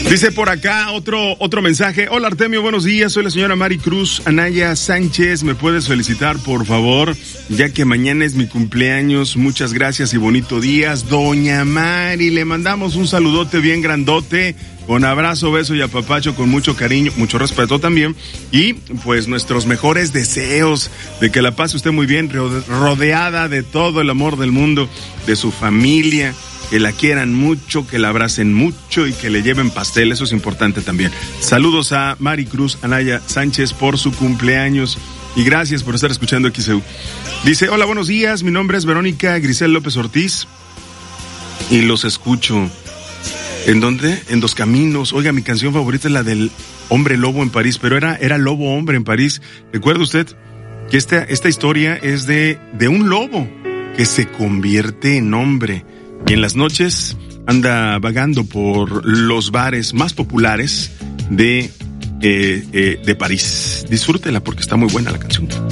Dice por acá otro mensaje. Hola Artemio, buenos días. Soy la señora Mari Cruz Anaya Sánchez. ¿Me puedes felicitar, por favor? Ya que mañana es mi cumpleaños. Muchas gracias y bonito día. Doña Mari, le mandamos un saludote bien grandote. Con abrazo, beso y apapacho, con mucho cariño, mucho respeto también. Y pues nuestros mejores deseos de que la pase usted muy bien, rodeada de todo el amor del mundo, de su familia. Que la quieran mucho, que la abracen mucho y que le lleven pastel, eso es importante también. Saludos a Mari Cruz Anaya Sánchez por su cumpleaños y gracias por estar escuchando XEU. Dice, hola, buenos días, mi nombre es Verónica Grisel López Ortiz y los escucho. ¿En dónde? En Dos Caminos. Oiga, mi canción favorita es la del Hombre Lobo en París, pero era Lobo Hombre en París. ¿Recuerda usted que esta historia es de un lobo que se convierte en hombre? Y en las noches anda vagando por los bares más populares de París. Disfrútela porque está muy buena la canción.